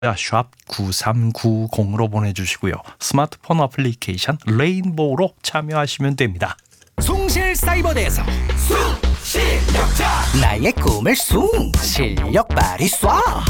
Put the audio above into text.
샵 9390으로 보내주시고요. 스마트폰 어플리케이션 레인보우로 참여하시면 됩니다. 숭실사이버대에서 숭실력자 나의 꿈을 숭 실력 발휘 쏴